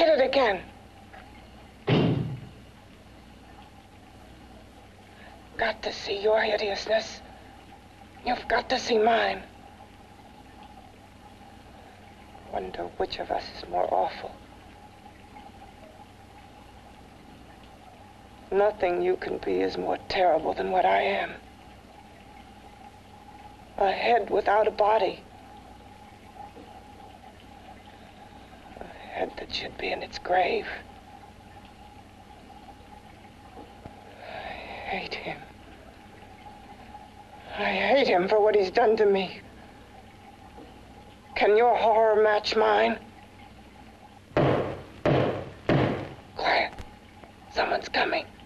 it again. Got to see your hideousness. You've got to see mine. Wonder which of us is more awful. Nothing you can be is more terrible than what I am. A head without a body. A head that should be in its grave. I hate him. I hate him for what he's done to me. Can your horror match mine? Quiet. Someone's coming.